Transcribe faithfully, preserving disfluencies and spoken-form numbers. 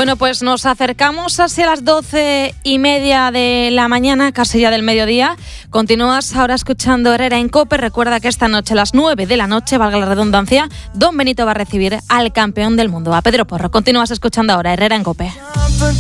Bueno, pues nos acercamos hacia las doce y media de la mañana, casi ya del mediodía. Continúas ahora escuchando Herrera en COPE. Recuerda que esta noche a las nueve de la noche, valga la redundancia, Don Benito va a recibir al campeón del mundo, a Pedro Porro. Continúas escuchando ahora Herrera en COPE.